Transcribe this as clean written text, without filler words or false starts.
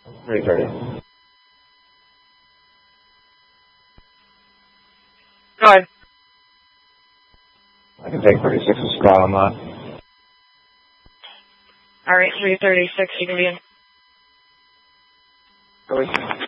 330. Go ahead. I can take 36 and squat on that. All right, 336, you can be in. Go ahead.